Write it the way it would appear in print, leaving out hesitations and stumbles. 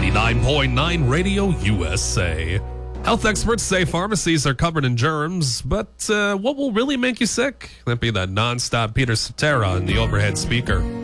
89.9 Radio USA. Health experts say pharmacies are covered in germs, but what will really make you sick? That'd be that non-stop Peter Cetera in the overhead speaker.